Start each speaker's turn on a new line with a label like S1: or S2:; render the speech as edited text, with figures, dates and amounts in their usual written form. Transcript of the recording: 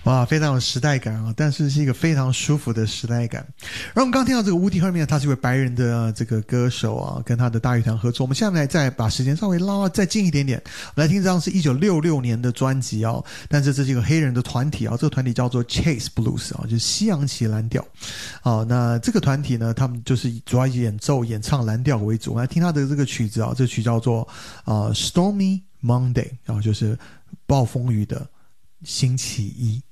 S1: 哇，非常有时代感啊，但是是一个非常舒服的时代感。然后我们刚听到这个 Woody Herman， 他是一位白人的这个歌手啊，跟他的大乐团合作。我们下面来再把时间稍微拉再近一点点，我们来听这张是1966年的专辑啊，但是这是一个黑人的团体啊，这个团体叫做 Chase Blues 啊，就是西洋棋蓝调啊。那这个团体呢，他们就是主要以演唱蓝调为主。我们来听他的这个曲子啊，这个曲叫做Stormy Monday 啊，就是暴风雨的星期一。